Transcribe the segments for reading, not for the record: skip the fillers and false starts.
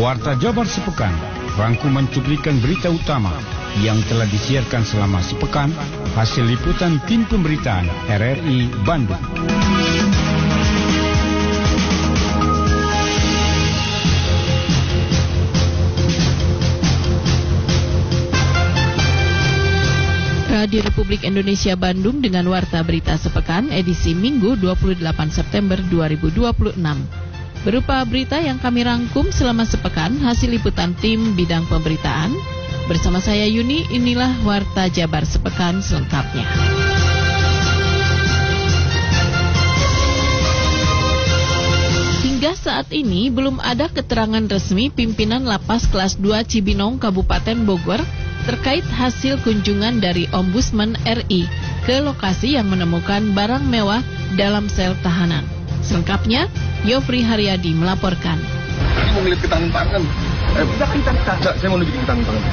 Warta Jabar Sepekan, rangkuman cuplikan berita utama yang telah disiarkan selama sepekan, hasil liputan tim pemberitaan RRI Bandung. Radio Republik Indonesia Bandung dengan Warta Berita Sepekan edisi Minggu 28 September 2026. Berupa berita yang kami rangkum selama sepekan hasil liputan tim bidang pemberitaan. Bersama saya Yuni, inilah Warta Jabar Sepekan selengkapnya. Hingga saat ini belum ada keterangan resmi pimpinan Lapas Kelas 2 Cibinong Kabupaten Bogor terkait hasil kunjungan dari Ombudsman RI ke lokasi yang menemukan barang mewah dalam sel tahanan. Selengkapnya, Yofri Haryadi melaporkan. Ini mau ngeliat ketahanan tangan. Saya mau nunjukin ketahanan tangan.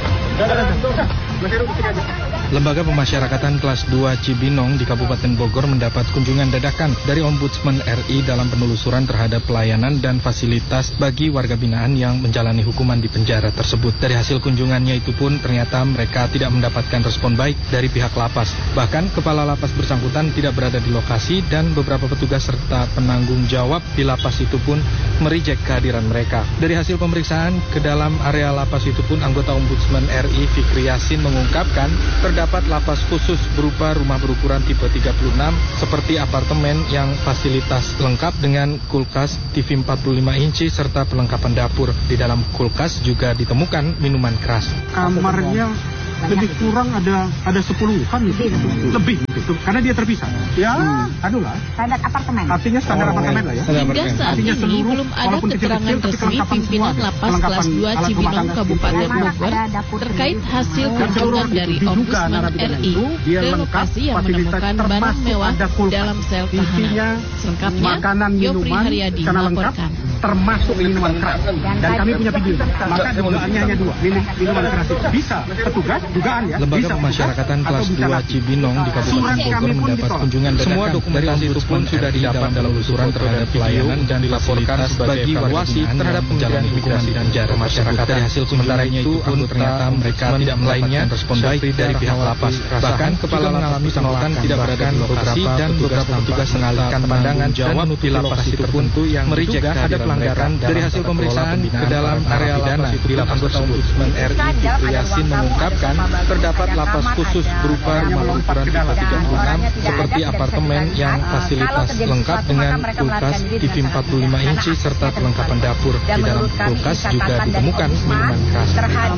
Lembaga Pemasyarakatan Kelas 2 Cibinong di Kabupaten Bogor mendapat kunjungan dadakan dari Ombudsman RI dalam penelusuran terhadap pelayanan dan fasilitas bagi warga binaan yang menjalani hukuman di penjara tersebut. Dari hasil kunjungannya itu pun ternyata mereka tidak mendapatkan respon baik dari pihak lapas. Bahkan kepala lapas bersangkutan tidak berada di lokasi dan beberapa petugas serta penanggung jawab di lapas itu pun merijek kehadiran mereka. Dari hasil pemeriksaan ke dalam area lapas itu pun anggota Ombudsman RI Fikri Yasin mengungkapkan terdapat lapas khusus berupa rumah berukuran tipe 36 seperti apartemen yang fasilitas lengkap dengan kulkas TV 45 inci serta perlengkapan dapur. Di dalam kulkas juga ditemukan minuman keras. Kamarnya lebih kurang ada 10-an lebih gitu. Karena dia terpisah. Ya, adulah. Standar apartemen. Artinya standar apartemen lah ya. Hingga saat ini belum ada keterangan resmi pimpinan Lapas Kelas 2 Cibinong Kabupaten Bogor terkait hasil kunjungan dari Ombudsman RI ke lokasi yang menemukan barang mewah dalam sel tahanan. Selengkapnya, Yofri Haryadi melaporkan. Termasuk minuman keras. Dan kami punya video. Maka dugaannya hanya 2. Minuman keras itu bisa petugas dugaan ya. Lembaga Pemasyarakatan Kelas 2 Cibinong di Kabupaten Bogor mendapat kunjungan dadakan. Semua dokumentasi itu pun sudah didapat dalam penelusuran terhadap pelayanan dan dilaporkan sebagai evaluasi terhadap Kementerian Imigrasi dan Jasa Masyarakat. Dari hasil kunjungannya itu pun ternyata mereka tidak mendapatkan respon baik dari pihak lapas. Bahkan kepala mengalami penolakan tidak berada di lokasi dan beberapa petugas mengalihkan pandangan dan menutupi lapas itu pun yang merijek kehadiran pelanggaran. Dari hasil pemeriksaan ke dalam area lapas itu pun anggota Ombudsman RI Fikri Yasin mengungkapkan terdapat lapas khusus berupa rumah berukuran tipe 36 seperti apartemen yang fasilitas lengkap dengan kulkas TV 45 inci serta perlengkapan dapur. Di dalam kulkas juga ditemukan minuman keras.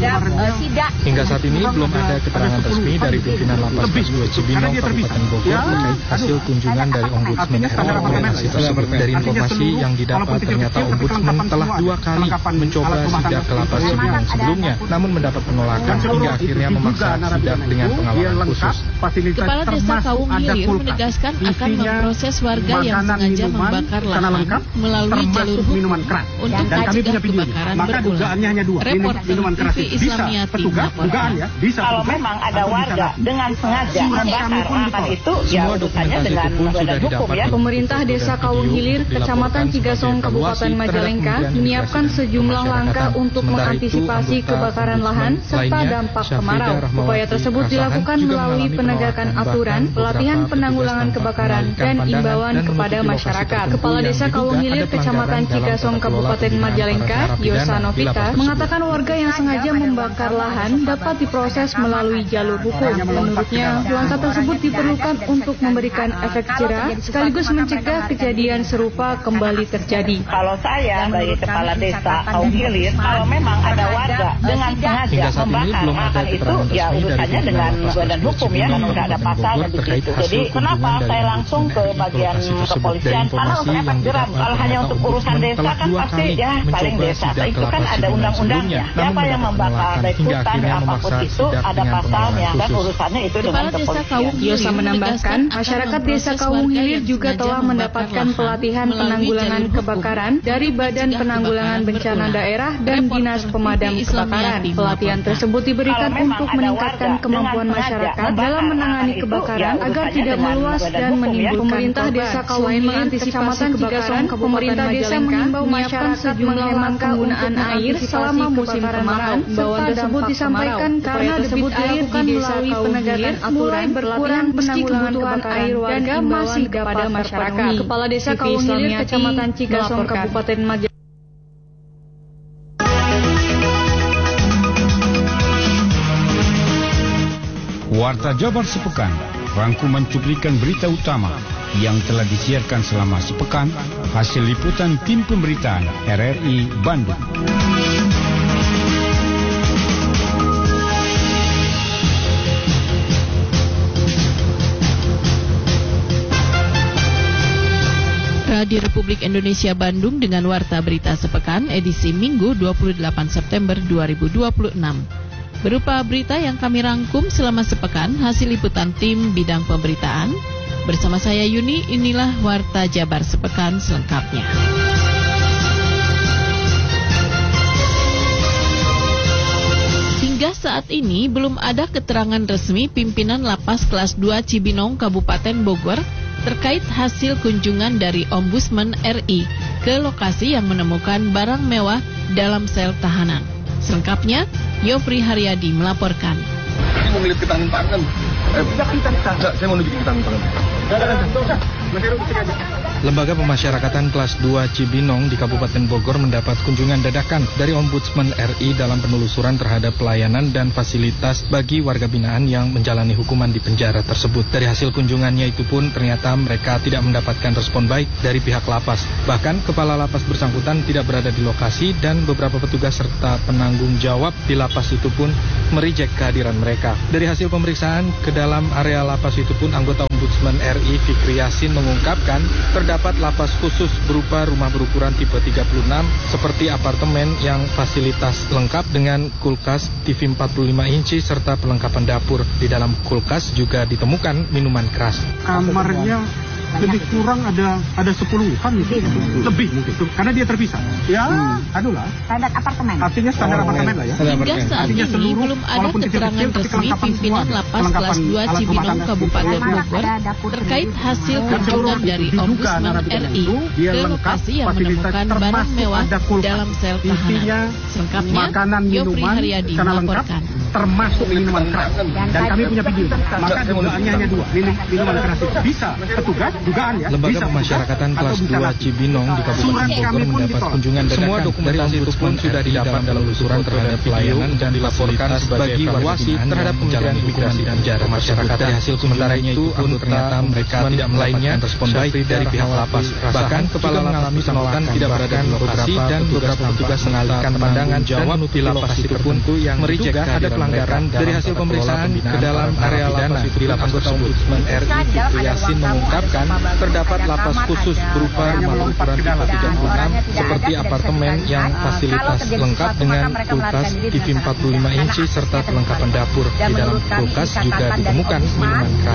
Hingga saat ini belum ada keterangan resmi dari pimpinan Lapas Kelas 2 Cibinong Kabupaten Bogor terkait hasil kunjungan dari Ombudsman RI ke lokasi tersebut. Dari informasi yang didapat ternyata Ombudsman telah 2 kali mencoba sidak ke Lapas Cibinong sebelumnya, namun mendapat penolakan hingga akhirnya memaksa sidak dengan pengawalan khusus. Kepala Desa Kawung Hilir menegaskan akan memproses warga yang sengaja membakar lahan melalui jalur hukum untuk mencegah kebakaran berulang. Reporter TV Islamiyati melaporkan. Kalau memang ada warga dengan sengaja membakar lahan itu, ya urusannya dengan badan hukum ya. Pemerintah Desa Kawung Hilir, Kecamatan Cigasong, Kabupaten Majalengka menyiapkan sejumlah langkah untuk mengantisipasi kebakaran lahan serta dampak kemarau. Upaya tersebut dilakukan melalui penegakan aturan, pelatihan penanggulangan kebakaran, dan imbauan kepada masyarakat. Kepala Desa Kawung Hilir, Kecamatan Cigasong, Kabupaten Majalengka, Yosa Novita, mengatakan warga yang sengaja membakar lahan dapat diproses melalui jalur hukum. Menurutnya, langkah tersebut diperlukan untuk memberikan efek jerah sekaligus mencegah kejadian serupa kembali terjadi. Kalau saya sebagai Kepala Desa Kawung Hilir, kalau memang ada warga dengan sengaja membakar lahan itu, ya urusannya dengan badan hukum ya, kalau nggak ada pasalnya di situ. Jadi kenapa saya langsung ke bagian kepolisian? Karena untuk efek jerah, kalau hanya untuk urusan desa kan pasti ya paling desa. Itu kan ada undang-undangnya. Siapa yang membakar baik hutan apapun itu ada pasalnya, kan urusannya itu dengan kepolisian. Yosa menambahkan, masyarakat Desa Kawung Hilir juga telah mendapatkan pelatihan penanggulangan kebakaran dari Badan Penanggulangan Bencana Daerah dan Dinas Pemadam Kebakaran. Pelatihan tersebut diberikan untuk untuk meningkatkan kemampuan masyarakat dalam menangani kebakaran agar tidak meluas dan menimbulkan. Pemerintah Desa Kauhilir mengantisipasi kebakaran, pemerintah desa mengimbau masyarakat sejumlah langkah penggunaan air selama musim kemarau. Imbauan tersebut disampaikan karena debit air di desa Kauhilir mulai berkurang meski kebutuhan air warga masih kepada masyarakat. Kepala Desa Kauhilir, Kecamatan Cigasong, Kabupaten Majalengka. Warta Jabar Sepekan, rangkuman cuplikan berita utama yang telah disiarkan selama sepekan, hasil liputan tim pemberitaan RRI Bandung. Radio Republik Indonesia Bandung dengan Warta Berita Sepekan edisi Minggu 28 September 2026. Berupa berita yang kami rangkum selama sepekan hasil liputan tim bidang pemberitaan. Bersama saya Yuni, inilah Warta Jabar Sepekan selengkapnya. Hingga saat ini belum ada keterangan resmi pimpinan Lapas Kelas 2 Cibinong Kabupaten Bogor terkait hasil kunjungan dari Ombudsman RI ke lokasi yang menemukan barang mewah dalam sel tahanan. Selengkapnya, Yofri Haryadi melaporkan. Saya mau ngeliat ketahanan pangan. Saya mau nunjukin ketahanan pangan. Lembaga Pemasyarakatan Kelas 2 Cibinong di Kabupaten Bogor mendapat kunjungan dadakan dari Ombudsman RI dalam penelusuran terhadap pelayanan dan fasilitas bagi warga binaan yang menjalani hukuman di penjara tersebut. Dari hasil kunjungannya itu pun ternyata mereka tidak mendapatkan respon baik dari pihak lapas. Bahkan kepala lapas bersangkutan tidak berada di lokasi dan beberapa petugas serta penanggung jawab di lapas itu pun merijek kehadiran mereka. Dari hasil pemeriksaan ke dalam area lapas itu pun anggota Ombudsman RI Fikri Yasin mengungkapkan terdapat lapas khusus berupa rumah berukuran tipe 36 seperti apartemen yang fasilitas lengkap dengan kulkas TV 45 inci serta perlengkapan dapur. Di dalam kulkas juga ditemukan minuman keras. Kamarnya lebih kurang ada 10-an gitu. Lebih mungkin. Karena dia terpisah. Ya, adulah. Standar apartemen. Artinya standar apartemen lah ya. Hingga saat ini belum ada keterangan resmi pimpinan Lapas Kelas 2 Cibinong Kabupaten Bogor terkait hasil kunjungan dari Ombudsman RI ke lokasi yang menemukan barang mewah dalam sel tahanan. Selengkapnya, Yofri Haryadi melaporkan. Termasuk minuman keras. Dan kami punya video. Maka dugaannya hanya 2. Minuman keras itu bisa petugas dugaan ya. Lembaga Pemasyarakatan Kelas 2 Cibinong di Kabupaten Bogor mendapat kunjungan dadakan. Semua dokumentasi itu pun sudah didapat dalam penelusuran terhadap pelayanan dan dilaporkan sebagai evaluasi terhadap Kementerian Imigrasi dan Jara Masyarakat. Dari hasil sementara itu pun ternyata mereka tidak melainnya respon baik dari pihak lapas. Bahkan kepala mengalami penolakan tidak berada di lokasi dan beberapa petugas mengalihkan pandangan jawab di lapas itu pun yang merijek ada pelanggaran. Dari hasil pemeriksaan ke dalam area lapas itu anggota Ombudsman RI Fikri Yasin mengungkapkan terdapat lapas khusus berupa rumah berukuran tipe 36 seperti apartemen yang fasilitas lengkap dengan kulkas TV 45 inci serta perlengkapan dapur. Di dalam kulkas juga ditemukan minuman keras.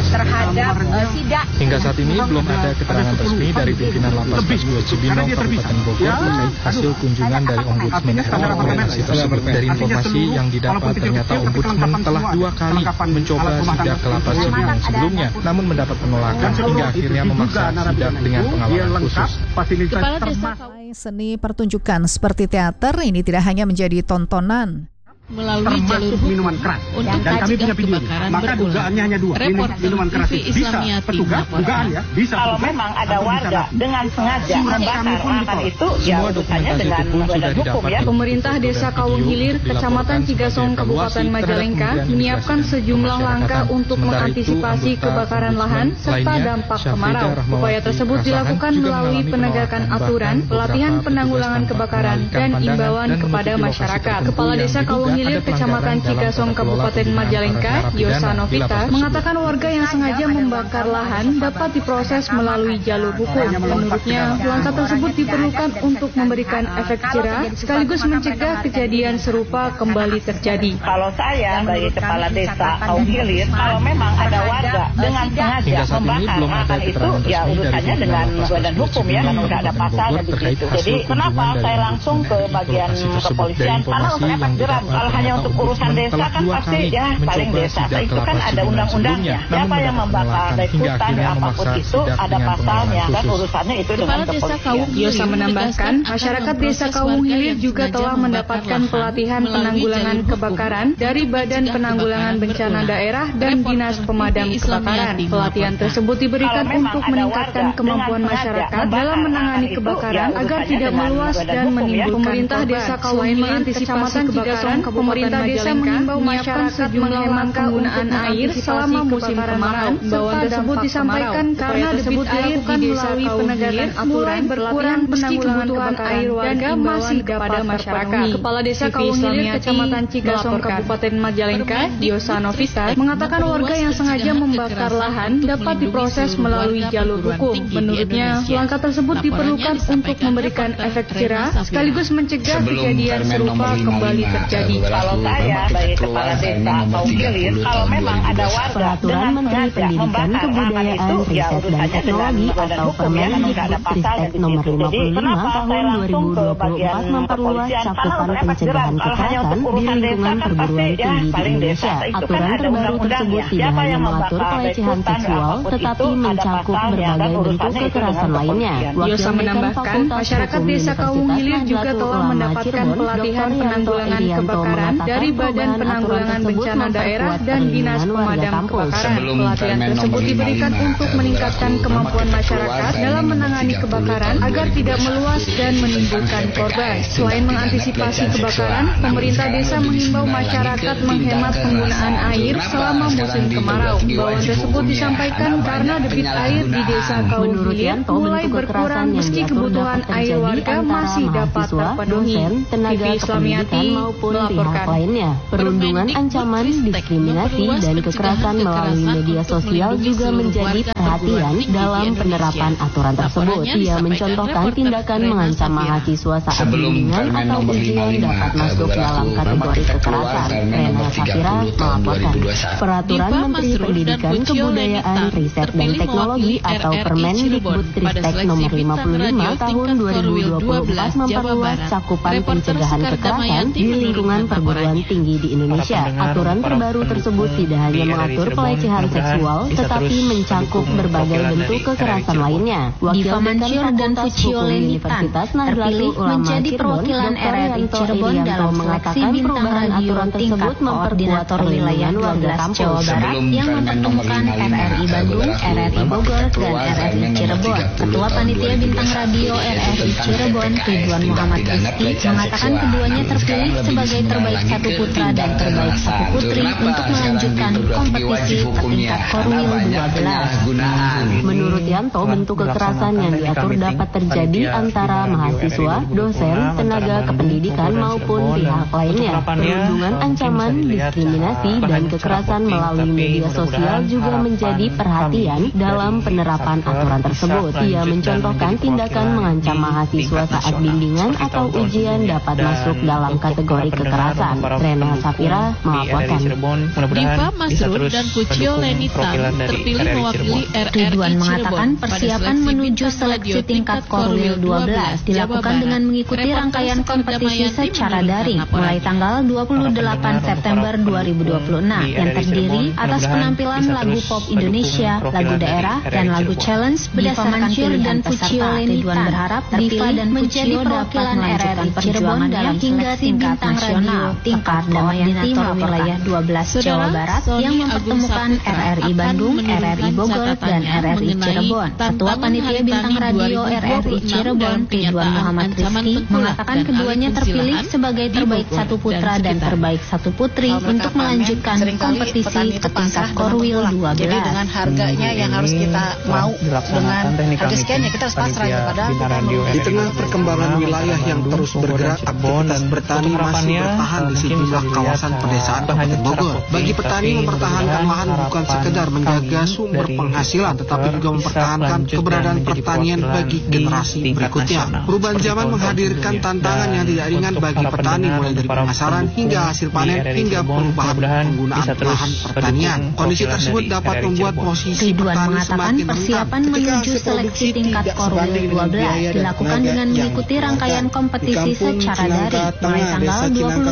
Hingga saat ini belum ada keterangan resmi dari pimpinan Lapas Kelas 2 Cibinong Kabupaten Bogor terkait hasil kunjungan dari Ombudsman RI tersebut. Dari informasi yang didapat ternyata Ombudsman telah 2 kali mencoba sidak ke Lapas Cibinong sebelumnya, namun mendapat penolakan hingga akhirnya memaksa sidak dengan pengawalan khusus. Kepala Desa Seni pertunjukan seperti teater ini tidak hanya menjadi tontonan melalui jalur hukum untuk dan kami punya video. Kebakaran Maka berulang. dugaannya hanya 2. Minuman keras TV bisa Islamiyati petugas dugaan ya. Bisa kalau petugas, memang ada warga dengan sengaja membakar lahan itu ya Semua urusannya dokumentasi dengan itu pun sudah badan hukum ya. Pemerintah Desa Kauhilir, Kecamatan Cigasong, Kabupaten Majalengka menyiapkan sejumlah langkah untuk mengantisipasi kebakaran lahan serta dampak kemarau. Upaya tersebut dilakukan melalui penegakan aturan, pelatihan penanggulangan kebakaran, dan imbauan kepada masyarakat. Kepala Desa Kauhilir, Kecamatan Cigasong, Kabupaten Majalengka, Yosa Novita, mengatakan warga yang sengaja membakar lahan dapat diproses melalui jalur hukum. Menurutnya, langkah tersebut diperlukan untuk memberikan efek jerah sekaligus mencegah kejadian serupa kembali terjadi. Kalau saya sebagai kepala desa Kauhilir, kalau memang ada warga dengan sengaja membakar lahan itu ya urusannya dengan badan hukum ya, kan udah ada pasal begitu. Jadi kenapa saya langsung ke bagian kepolisian? Karena untuk efek jerah. Kalau hanya untuk urusan desa kan pasti ya paling desa. Itu kan ada undang-undangnya. Siapa yang membakar baik hutan apapun itu ada pasalnya kan urusannya itu dengan kepolisian. Yosa menambahkan, masyarakat desa Kawung Hilir juga telah mendapatkan pelatihan penanggulangan kebakaran dari Badan Penanggulangan Bencana Daerah dan Dinas Pemadam Kebakaran. Pelatihan tersebut diberikan untuk meningkatkan kemampuan masyarakat dalam menangani kebakaran agar tidak meluas dan menimbulkan. Pemerintah Desa Kawung Hilir, Kecamatan Cigasong, Pemerintah Desa mengimbau masyarakat menghemat penggunaan air selama musim kemarau. Imbauan tersebut disampaikan karena debit air melalui penegakan aturan berkurang meski kebutuhan air warga masih kepada masyarakat. Kepala Desa Kawung Hilir, Kecamatan Cigasong, Kabupaten Majalengka, Yosa Novita, mengatakan warga yang sengaja membakar lahan dapat diproses melalui jalur hukum. Menurutnya, langkah tersebut diperlukan untuk memberikan efek jerah sekaligus mencegah kejadian serupa kembali terjadi. Kalau saya sebagai kepala desa Kawung Hilir, kalau memang ada warga Peraturan Menteri Pendidikan, Kebudayaan, Riset dan Teknologi atau Permendikbudristek Nomor 55 Tahun 2024 memperluas cakupan pencegahan kekerasan di lingkungan perguruan tinggi di Indonesia. Aturan terbaru tersebut tidak hanya mengatur pelecehan seksual, tetapi mencakup berbagai bentuk kekerasan lainnya. Yosa menambahkan, masyarakat Desa Kawung Hilir juga telah mendapatkan pelatihan penanggulangan kebakaran dari Badan Penanggulangan Bencana Daerah dan Dinas Pemadam Kebakaran. Pelatihan tersebut diberikan untuk meningkatkan kemampuan masyarakat dalam menangani kebakaran agar tidak meluas dan menimbulkan korban. Selain mengantisipasi kebakaran, pemerintah desa mengimbau masyarakat menghemat penggunaan air selama musim kemarau. Imbauan tersebut disampaikan karena debit air di Desa Kawung Hilir mulai berkurang meski kebutuhan air warga masih dapat terpenuhi. Tenaga kependidikan maupun pihak lainnya. Perundungan ancaman, diskriminasi, dan kekerasan melalui media sosial juga menjadi perhatian dalam penerapan aturan tersebut. Ia mencontohkan tindakan mengancam mahasiswa saat bimbingan atau ujian dapat masuk dalam kategori kekerasan. Rena Safira melaporkan. Peraturan Menteri Pendidikan, Kebudayaan, Riset dan Teknologi atau Permendikbudristek Nomor 55 Tahun 2024 memperluas cakupan pencegahan kekerasan di lingkungan perguruan tinggi di Indonesia. Aturan terbaru tersebut tidak hanya mengatur pelecehan seksual, tetapi mencakup berbagai bentuk kekerasan lainnya. Wakil Dekan Fakultas Hukum Universitas Nahdlatul Ulama Cirebon, Dr. Yanto Irianto mengatakan perubahan aturan tersebut memperkuat perlindungan warga kampus Jawa Barat yang mempertemukan RRI Bandung, RRI Bogor, dan RRI Cirebon. Ketua Panitia Bintang Radio RRI Cirebon, Ridwan Muhammad Rizky, mengatakan keduanya terpilih sebagai terbaik satu putra dan terbaik satu putri untuk melanjutkan kompetisi tingkat Korwil 12. Menurut Yanto, bentuk kekerasan yang diatur dapat terjadi antara mahasiswa, dosen, tenaga kependidikan maupun pihak lainnya. Perundungan ancaman, diskriminasi, dan kekerasan melalui media sosial juga menjadi perhatian dalam penerapan aturan tersebut. Ia mencontohkan tindakan mengancam mahasiswa saat bimbingan atau ujian dapat masuk dalam kategori kekerasan. Rena Safira melaporkan. Diva Masrur dan Pucio Lenita terpilih mewakili RRI Ridwan Cirebon. mengatakan persiapan menuju seleksi tingkat Korwil 12 dilakukan dengan mengikuti rangkaian kompetisi secara daring mulai tanggal 28 September 2026 yang terdiri atas penampilan lagu pop Indonesia, lagu daerah, dan lagu challenge berdasarkan pilihan peserta. Ridwan berharap Diva dan menjadi perwakilan RRI Cirebon dalam hingga tingkat nasional tingkat koordinator wilayah 12 Jawa Barat yang mempertemukan RRI Bandung, RRI Bogor, dan RRI Cirebon. Ketua Panitia Bintang Radio RRI Cirebon, Ridwan Muhammad Rizky, mengatakan keduanya terpilih sebagai terbaik satu putra dan terbaik satu putri untuk melanjutkan kompetisi ke tingkat Korwil 12. Jadi dengan harganya yang harus kita mau dengan harga sekiannya kita harus pasrah kepada di tengah perkembangan wilayah yang terus bergerak, aktivitas bertani masih bertahan di sejumlah kawasan pedesaan Kabupaten Bogor. Bagi petani, mempertahankan lahan bukan sekedar menjaga sumber penghasilan, tetapi juga mempertahankan keberadaan pertanian bagi generasi berikutnya. Perubahan zaman menghadirkan tantangan yang tidak ringan bagi petani, mulai dari pemasaran hingga hasil panen hingga perubahan penggunaan lahan pertanian. Kondisi tersebut dapat membuat posisi petani semakin persiapan menuju seleksi tingkat Korwil 12 dilakukan dengan mengikuti rangkaian kompetisi secara daring mulai tanggal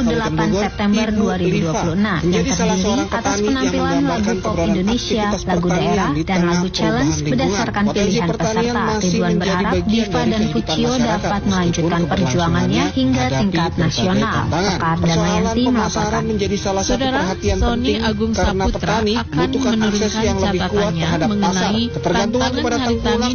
September 2026 yang terdiri atas penampilan lagu pop Indonesia, lagu daerah, dan lagu challenge berdasarkan pilihan peserta. Ridwan berharap Diva dan Pucio dapat melanjutkan perjuangannya hingga tingkat nasional. Sekar Damayanti melaporkan. Saudara, Sony Agung Saputra akan menurunkan catatannya mengenai tantangan Hari Tani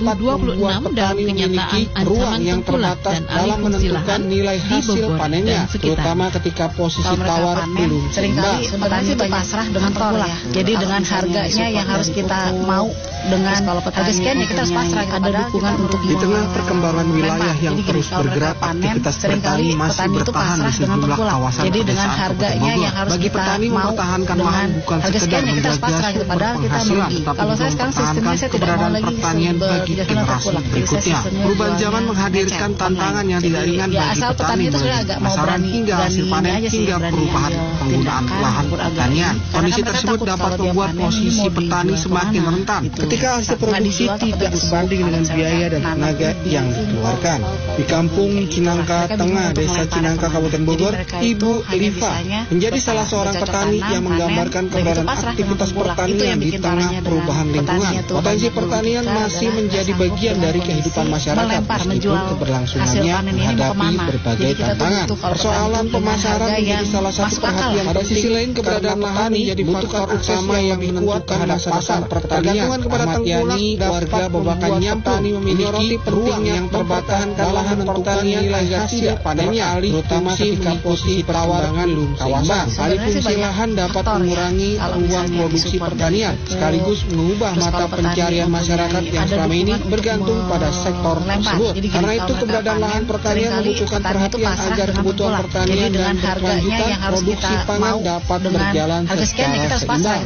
2026 dalam kenyataan ancaman tengkulak dan alih fungsi lahan di Bogor dan sekitar. Terutama ketika posisi tawar belum seringkali petani itu pasrah dengan tengkulak. Jadi dengan harganya yang harus kita mau dengan harga sekian kita harus pasrah. Ada dukungan untuk di tengah perkembangan wilayah yang terus bergerak, aktivitas petani masih bertahan di sejumlah kawasan jadi dengan harganya yang harus bagi petani mempertahankan lahan bukan sekedar menjaga sumber penghasilan, tetapi juga mempertahankan keberadaan pertanian bagi generasi berikutnya. Perubahan zaman menghadirkan tantangan yang tidak ringan bagi petani, mulai pemasaran hingga hasil panen hingga perubahan penggunaan lahan pertanian. Kondisi tersebut dapat membuat posisi petani semakin rentan ketika hasil produksi tidak sebanding dengan biaya dan tenaga yang dikeluarkan. Di Kampung Cinangka Tengah, Desa Cinangka, Kabupaten Bogor, Ibu Liva menjadi salah seorang petani yang menggambarkan keberadaan aktivitas pertanian di tengah perubahan lingkungan. Potensi pertanian masih menjadi bagian dari kehidupan masyarakat meskipun keberlangsungannya menghadapi berbagai tantangan. Persoalan pemasaran menjadi salah satu perhatian. Pada sisi lain, keberadaan lahan menjadi faktor utama yang menentukan masa depan pertanian. Ahmad Yani, warga Babakan Nyampung, memiliki peluang yang mempertahankan lahan pertanian agar tidak panennya, terutama ketika posisi pertambangan belum seimbang. Alih fungsi lahan dapat mengurangi ruang produksi pertanian, sekaligus mengubah mata pencarian masyarakat yang selama ini bergantung pada sektor tersebut. Karena itu, keberadaan lahan pertanian membutuhkan perhatian agar kebutuhan pertanian dan berkelanjutan produksi pangan dapat berjalan secara seimbang.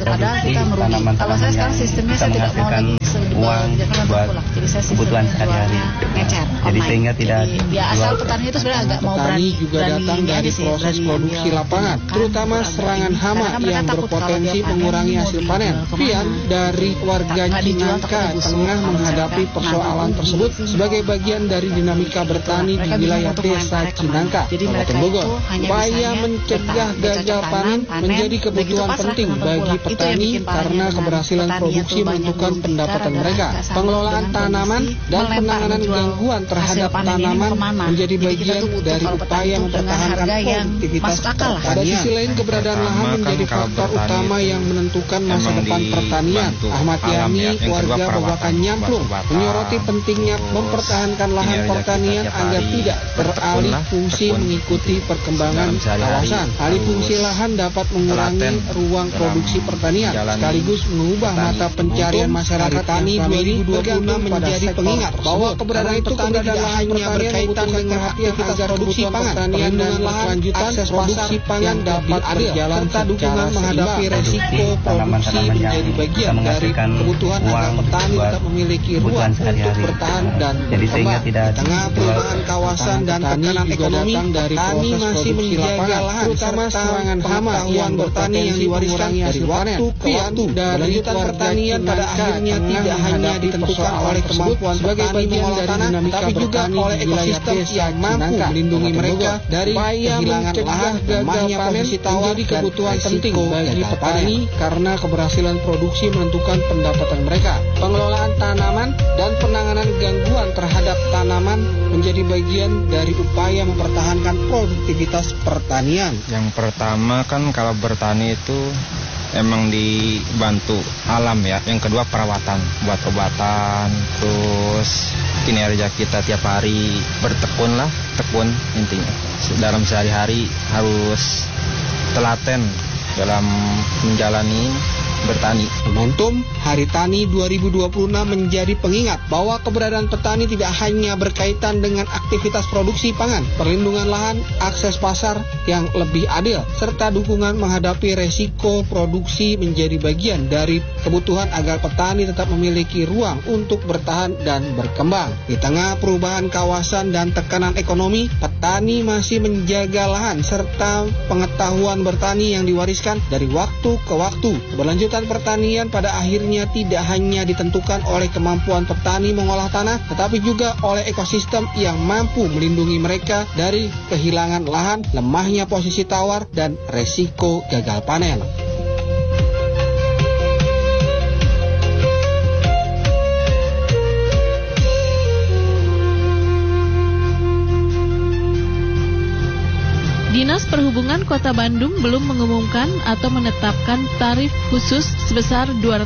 Kalau saya sekarang sistemnya saya tidak mau lagi uang buat kebutuhan sehari-hari. Jadi sehingga tidak asal petani itu sebenarnya agak mau berani juga datang dari proses produksi lapangan, terutama serangan hama yang berpotensi mengurangi hasil panen. Pian dari warga Cinangka Tengah menghadapi persoalan tersebut sebagai bagian dari dinamika bertani di wilayah Desa Cinangka, Kabupaten Bogor. Upaya mencegah gagal panen menjadi kebutuhan penting bagi petani karena keberhasilan produksi menentukan pendapatan mereka. Pengelolaan tanaman dan penanganan gangguan terhadap tanaman menjadi bagian dari upaya mempertahankan produktivitas pertanian. Pada sisi lain, keberadaan lahan menjadi faktor utama yang menentukan masa depan pertanian. Ahmad Yani, warga Babakan Nyamplung, menyoroti pentingnya mempertahankan lahan pertanian agar tidak beralih fungsi mengikuti perkembangan kawasan. Alih fungsi lahan dapat mengurangi ruang produksi pertanian, sekaligus mengubah mata pencarian masyarakat tani 2026 menjadi pengingat bahwa keberadaan petani tidak hanya berkaitan dengan aktivitas produksi pangan, perlindungan lahan, akses produksi pangan dapat berjalan serta dukungan menghadapi resiko produksi menjadi bagian dari kebutuhan agar petani tetap memiliki ruang untuk bertahan dan berkembang. Di tengah perubahan kawasan dan tekanan ekonomi, petani masih menjaga lahan, terutama serangan hama yang bertani yang diwariskan dari waktu ke waktu. Kelanjutan pertanian pada akhirnya tidak hanya ditentukan oleh kemampuan sebagai bagian dari dinamika tapi juga oleh ekosistem yang mampu melindungi mereka dari kehilangan lahan. Lemahnya posisi tawar menjadi kebutuhan penting bagi petani karena keberhasilan produksi menentukan pendapatan mereka. Pengelolaan tanaman dan penanganan gangguan terhadap tanaman menjadi bagian dari upaya mempertahankan produktivitas pertanian. Yang pertama kan kalau bertani itu emang dibantu alam ya. Yang kedua perawatan, buat obatan, terus kinerja kita tiap hari bertekun lah, tekun intinya. Dalam sehari-hari harus telaten dalam menjalani bertani. Momentum Hari Tani 2026 menjadi pengingat bahwa keberadaan petani tidak hanya berkaitan dengan aktivitas produksi pangan, perlindungan lahan, akses pasar yang lebih adil, serta dukungan menghadapi resiko produksi menjadi bagian dari kebutuhan agar petani tetap memiliki ruang untuk bertahan dan berkembang. Di tengah perubahan kawasan dan tekanan ekonomi, petani masih menjaga lahan serta pengetahuan bertani yang diwariskan dari waktu ke waktu. Berlanjut kelanjutan pertanian pada akhirnya tidak hanya ditentukan oleh kemampuan petani mengolah tanah, tetapi juga oleh ekosistem yang mampu melindungi mereka dari kehilangan lahan, lemahnya posisi tawar, dan resiko gagal panen. Dinas Perhubungan Kota Bandung belum mengumumkan atau menetapkan tarif khusus sebesar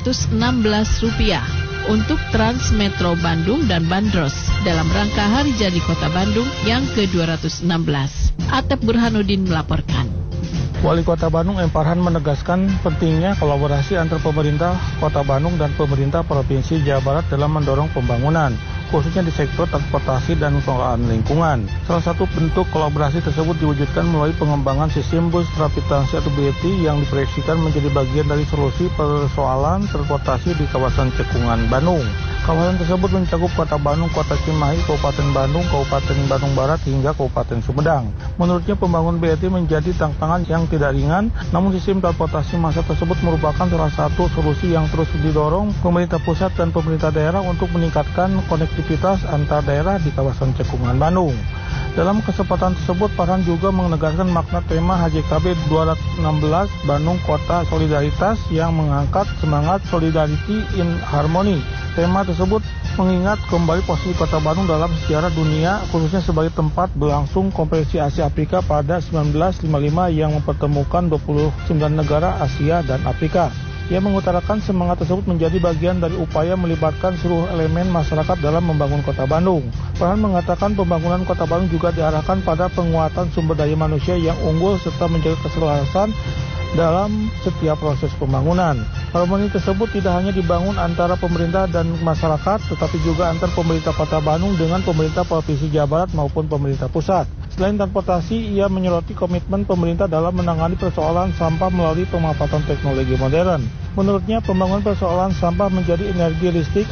Rp216 untuk Trans Metro Bandung dan Bandros dalam rangka Hari Jadi Kota Bandung yang ke-216. Atep Burhanuddin melaporkan. Wali Kota Bandung M. Farhan menegaskan pentingnya kolaborasi antar pemerintah Kota Bandung dan pemerintah Provinsi Jawa Barat dalam mendorong pembangunan, khususnya di sektor transportasi dan pengelolaan lingkungan. Salah satu bentuk kolaborasi tersebut diwujudkan melalui pengembangan sistem bus rapid transit atau BRT yang diproyeksikan menjadi bagian dari solusi persoalan transportasi di kawasan Cekungan, Bandung. Kawasan tersebut mencakup Kota Bandung, Kota Cimahi, Kabupaten Bandung, Kabupaten Bandung Barat, hingga Kabupaten Sumedang. Menurutnya pembangunan BRT menjadi tantangan yang tidak ringan, namun sistem transportasi massal tersebut merupakan salah satu solusi yang terus didorong pemerintah pusat dan pemerintah daerah untuk meningkatkan konektivitas antar daerah di kawasan Cekungan, Bandung. Dalam kesempatan tersebut, Farhan juga menegaskan makna tema HJKB 216 Bandung Kota Solidaritas yang mengangkat semangat Solidarity in Harmony. Tema tersebut mengingat kembali posisi Kota Bandung dalam sejarah dunia, khususnya sebagai tempat berlangsung Konferensi Asia Afrika pada 1955 yang mempertemukan 29 negara Asia dan Afrika. Ia mengutarakan semangat tersebut menjadi bagian dari upaya melibatkan seluruh elemen masyarakat dalam membangun Kota Bandung. Farhan mengatakan pembangunan Kota Bandung juga diarahkan pada penguatan sumber daya manusia yang unggul serta menjaga keselarasan dalam setiap proses pembangunan. Harmoni tersebut tidak hanya dibangun antara pemerintah dan masyarakat, tetapi juga antar pemerintah Kota Bandung dengan pemerintah Provinsi Jawa Barat maupun pemerintah pusat. Selain transportasi, ia menyoroti komitmen pemerintah dalam menangani persoalan sampah melalui pemanfaatan teknologi modern. Menurutnya, pembangunan persoalan sampah menjadi energi listrik